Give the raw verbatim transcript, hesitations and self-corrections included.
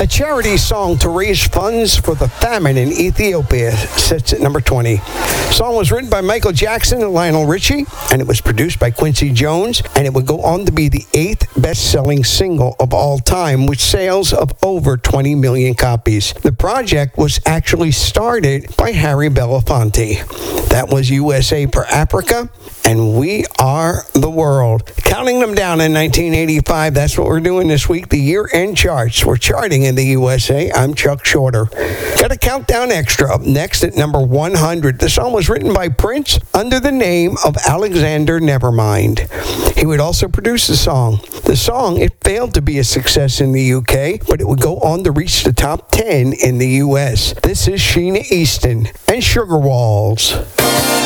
A charity song to raise funds for the famine in Ethiopia sits at number twenty. The song was written by Michael Jackson and Lionel Richie, and it was produced by Quincy Jones, and it would go on to be the eighth best-selling single of all time, with sales of over twenty million copies. The project was actually started by Harry Belafonte. That was U S A for Africa, and we are the world. Counting them down in nineteen eighty-five, that's what we're doing this week, the year-end charts. We're charting in the U S A. I'm Chuck Shorter. Got a countdown extra up next at number one hundred. The song was written by Prince under the name of Alexander Nevermind. He would also produce the song. The song, it failed to be a success in the U K, but it would go on to reach the top ten in the U S. This is Sheena Easton and Sugar Walls.